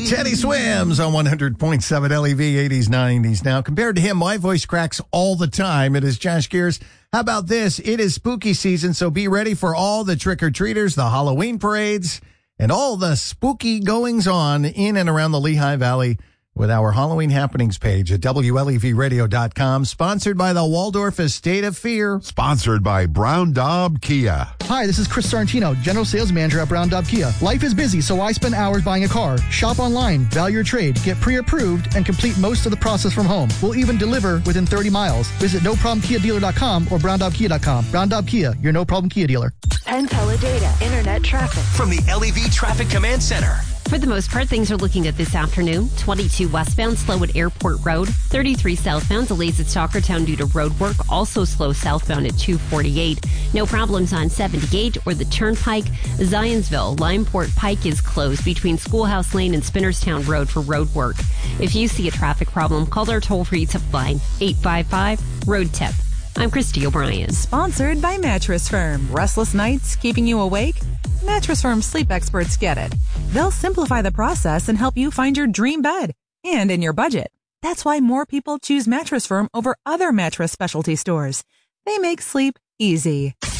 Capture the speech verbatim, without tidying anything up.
Teddy Swims on one hundred point seven L E V, eighties, nineties. Now, compared to him, my voice cracks all the time. It is Josh Gears. How about this? It is spooky season, so be ready for all the trick-or-treaters, the Halloween parades, and all the spooky goings-on in and around the Lehigh Valley with our Halloween happenings page at W L E V radio dot com. Sponsored by the Waldorf Estate of Fear. Sponsored by Brown Daub Kia. Hi, this is Chris Sorrentino, General Sales Manager at Brown Daub Kia. Life is busy, so I spend hours buying a car. Shop online, value your trade, get pre-approved, and complete most of the process from home. We'll even deliver within thirty miles. Visit no problem kia dealer dot com or brown daub kia dot com. Brown Daub Kia, your no-problem Kia dealer. Penn Teledata, Internet traffic. From the L E V Traffic Command Center. For the most part, things are looking good this afternoon. twenty-two westbound, slow at Airport Road. thirty-three southbound, delays at Stockertown due to road work. Also slow southbound at two forty-eight. No problems on seventy-eight or the Turnpike. Zionsville, Limeport Pike is closed between Schoolhouse Lane and Spinnerstown Road for road work. If you see a traffic problem, call our toll-free tip line, eight five five, road tip. I'm Christy O'Brien. Sponsored by Mattress Firm. Restless nights keeping you awake? Mattress Firm sleep experts get it. They'll simplify the process and help you find your dream bed and in your budget. That's why more people choose Mattress Firm over other mattress specialty stores. They make sleep easy.